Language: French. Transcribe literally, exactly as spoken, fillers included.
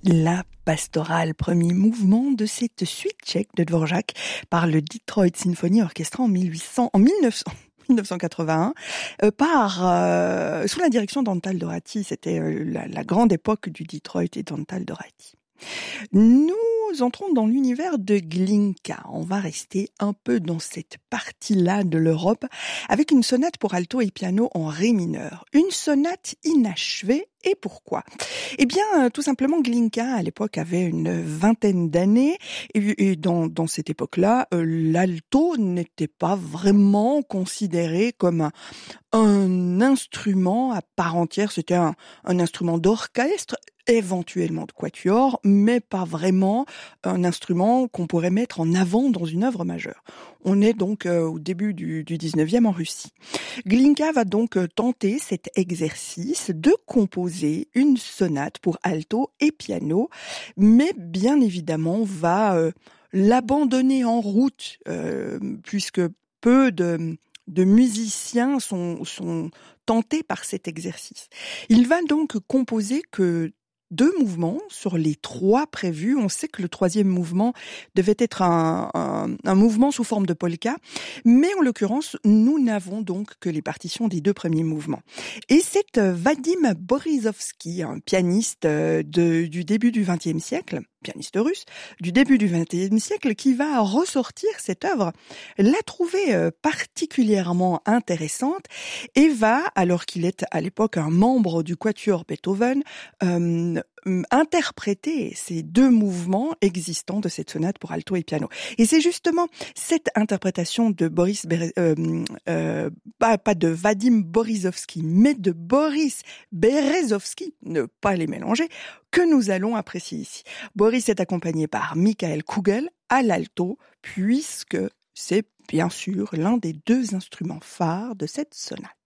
La pastorale, premier mouvement de cette suite tchèque de Dvorak par le Detroit Symphony Orchestra en mille huit cents, en mille neuf cents. mille neuf cent quatre-vingt-un, euh, par euh, sous la direction d'Antal Dorati. C'était euh, la, la grande époque du Detroit et d'Antal Dorati. Nous entrons dans l'univers de Glinka. On va rester un peu dans cette partie-là de l'Europe avec une sonate pour alto et piano en ré mineur. Une sonate inachevée. Et pourquoi ? Eh bien, tout simplement, Glinka, à l'époque, avait une vingtaine d'années. Et, et dans, dans cette époque-là, euh, l'alto n'était pas vraiment considéré comme un, un instrument à part entière. C'était un, un instrument d'orchestre, éventuellement de quatuor, mais pas vraiment un instrument qu'on pourrait mettre en avant dans une œuvre majeure. On est donc euh, au début du, du dix-neuvième en Russie. Glinka va donc euh, tenter cet exercice de composer une sonate pour alto et piano, mais bien évidemment va euh, l'abandonner en route, euh, puisque peu de, de musiciens sont, sont tentés par cet exercice. Il va donc composer que deux mouvements sur les trois prévus. On sait que le troisième mouvement devait être un, un, un mouvement sous forme de polka, mais en l'occurrence, nous n'avons donc que les partitions des deux premiers mouvements. Et c'est Vadim Borisovski, un pianiste de, du début du vingtième siècle, pianiste russe, du début du vingtième siècle, qui va ressortir cette œuvre, la trouver particulièrement intéressante et va, alors qu'il est à l'époque un membre du quatuor Beethoven, euh, interpréter ces deux mouvements existants de cette sonate pour alto et piano. Et c'est justement cette interprétation de Boris, Bere- euh, euh, pas, pas de Vadim Borisovski, mais de Boris Berezovski, ne pas les mélanger, que nous allons apprécier ici. Boris est accompagné par Michael Kugel à l'alto, puisque c'est bien sûr l'un des deux instruments phares de cette sonate.